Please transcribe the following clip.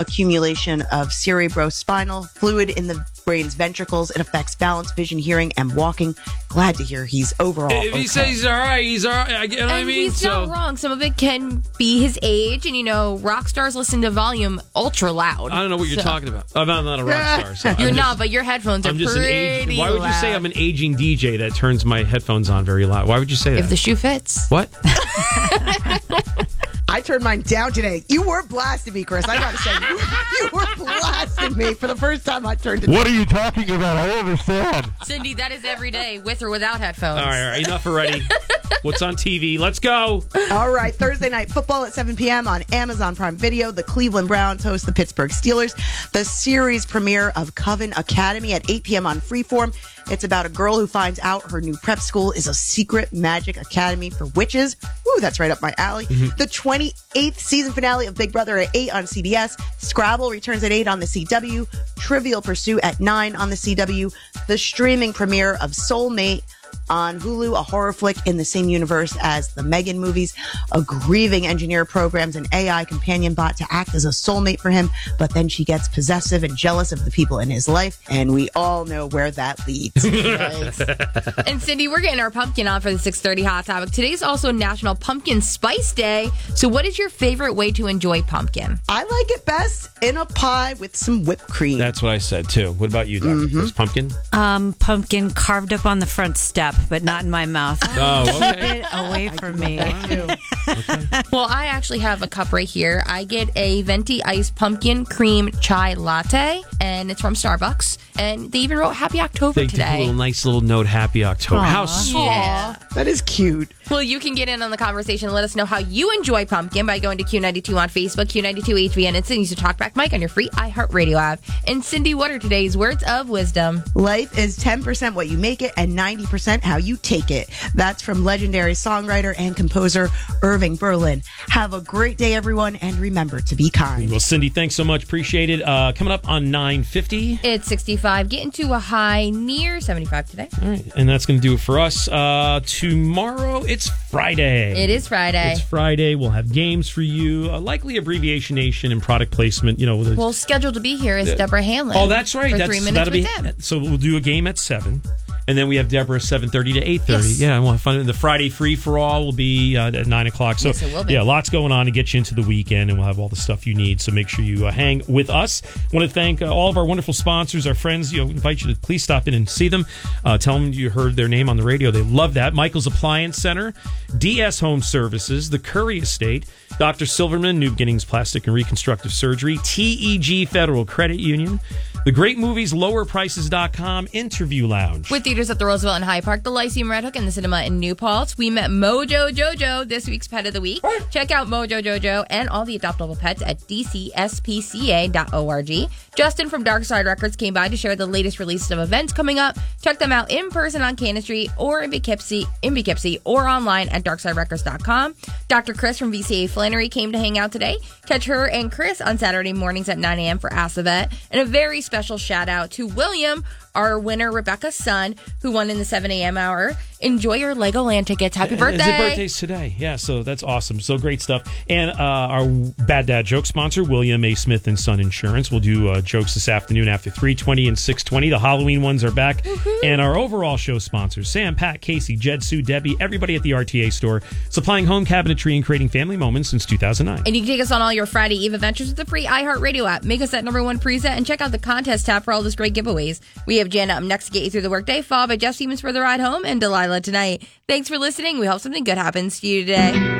accumulation of cerebrospinal fluid in the brain's ventricles. It affects balance, vision, hearing, and walking. Glad to hear he's overall If he says he's all right, he's all right. You know what I mean? He's not wrong. Some of it can be his age, and rock stars listen to volume ultra loud. I don't know what you're talking about. I'm not a rock star. So You're not, but your headphones are pretty Why would you say loud. I'm an aging DJ that turns my headphones on very loud? Why would you say that? If the shoe fits. What? I turned mine down today. You were blasting me, Chris. I gotta say, you were blasting me for the first time I turned it. What are you talking about? I understand. Cindy, that is every day, with or without headphones. All right. Enough already. What's on TV? Let's go. All right, Thursday night football at 7 p.m. on Amazon Prime Video. The Cleveland Browns host the Pittsburgh Steelers. The series premiere of Coven Academy at 8 p.m. on Freeform. It's about a girl who finds out her new prep school is a secret magic academy for witches. Ooh, that's right up my alley. The 28th season finale of Big Brother at 8 on CBS. Scrabble returns at 8 on the CW. Trivial Pursuit at 9 on the CW. The streaming premiere of Soulmate on Hulu, a horror flick in the same universe as the Megan movies. A grieving engineer programs an AI companion bot to act as a soulmate for him, but then she gets possessive and jealous of the people in his life, and we all know where that leads. Right? And Cindy, we're getting our pumpkin on for the 6:30 Hot Topic. Today's also National Pumpkin Spice Day. So what is your favorite way to enjoy pumpkin? I like it best in a pie with some whipped cream. That's what I said, too. What about you, Dr. Chris? Pumpkin? Pumpkin carved up on the front step, but not in my mouth. Oh, okay. Keep it away from me. Well, I actually have a cup right here. I get a venti iced pumpkin cream chai latte, and it's from Starbucks. And they even wrote Happy October They did a today. nice little note, Happy October. How sweet. Yeah. That is cute. Well, you can get in on the conversation and let us know how you enjoy pumpkin by going to Q92 on Facebook, Q92 HVN, and Cindy's Talkback Mike on your free iHeartRadio app. And Cindy, what are today's words of wisdom? Life is 10% what you make it and 90% how you take it. That's from legendary songwriter and composer Irving Berlin. Have a great day, everyone, and remember to be kind. Well, Cindy, thanks so much. Appreciate it. Coming up on 9:50. It's 65, getting to a high near 75 today. All right, and that's going to do it for us. Tomorrow, it's Friday. It is Friday. It's Friday. We'll have games for you, likely abbreviation nation and product placement. Well, scheduled to be here is Deborah Hanlon. Oh, that's right. For 3 minutes with them. So we'll do a game at 7. And then we have Deborah 7:30 to 8:30. Yes. Yeah, and we'll have fun. The Friday free for all will be at 9 o'clock. So Yes, it will be. yeah, lots going on to get you into the weekend, and we'll have all the stuff you need. So make sure you hang with us. Want to thank all of our wonderful sponsors, our friends. Invite you to please stop in and see them. Tell them you heard their name on the radio. They love that. Michael's Appliance Center, DS Home Services, the Curry Estate, Dr. Silverman, New Beginnings Plastic and Reconstructive Surgery, TEG Federal Credit Union, the great movies, lowerprices.com, Interview Lounge. With theaters at the Roosevelt and High Park, the Lyceum Red Hook, and the Cinema in New Paltz, we met Mojo Jojo, this week's Pet of the Week. Check out Mojo Jojo and all the adoptable pets at dcspca.org. Justin from Dark Side Records came by to share the latest releases of events coming up. Check them out in person on Cannon Street or in Poughkeepsie or online at darksiderecords.com. Dr. Chris from VCA Flannery came to hang out today. Catch her and Chris on Saturday mornings at 9 a.m. for Ask the Vet. And a very special shout out to William, our winner, Rebecca's son, who won in the 7 a.m. hour. Enjoy your Legoland tickets. Happy birthday. His birthday's today. Yeah, so that's awesome. So great stuff. And our Bad Dad joke sponsor, William A. Smith and Son Insurance. We'll do jokes this afternoon after 3:20 and 6:20. The Halloween ones are back. Woo-hoo. And our overall show sponsors, Sam, Pat, Casey, Jed, Sue, Debbie, everybody at the RTA store, supplying home cabinetry and creating family moments since 2009. And you can take us on all your Friday Eve adventures with the free iHeartRadio app. Make us that #1 preset and check out the contest tab for all those great giveaways. We have Jen up next to get you through the workday, followed by Jeff Stevens for the ride home, and Delilah tonight. Thanks for listening. We hope something good happens to you today.